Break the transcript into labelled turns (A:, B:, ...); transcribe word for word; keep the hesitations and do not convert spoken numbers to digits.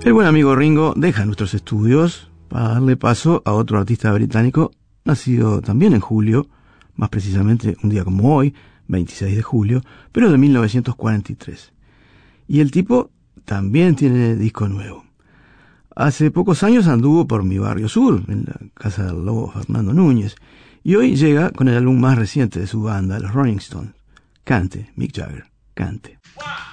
A: El buen amigo Ringo deja nuestros estudios para darle paso a otro artista británico nacido también en julio, más precisamente un día como hoy, veintiséis de julio, pero de mil novecientos cuarenta y tres. Y el tipo también tiene disco nuevo. Hace pocos años anduvo por mi barrio sur, en la casa del lobo Fernando Núñez, y hoy llega con el álbum más reciente de su banda, los Rolling Stones. Cante, Mick Jagger, cante. One.